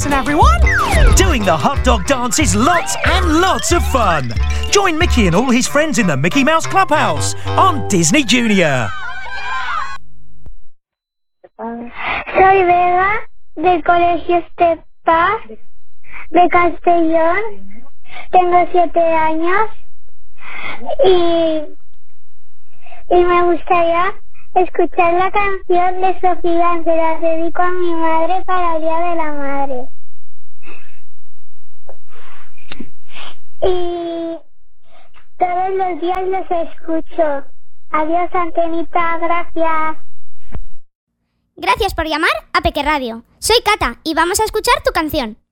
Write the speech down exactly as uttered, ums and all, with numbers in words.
dancing, everyone! Doing the hot dog dance is lots and lots of fun. Join Mickey and all his friends in the Mickey Mouse Clubhouse on Disney Junior. Soy Vega, del Colegio Estepa, de Castellón. Tengo siete años y, y me gustaría escuchar la canción de Sofía, se la dedico a mi madre para el Día de la Madre. Y todos los días los escucho. Adiós, Antenita, gracias. Gracias por llamar a Peque Radio. Soy Cata y vamos a escuchar tu canción.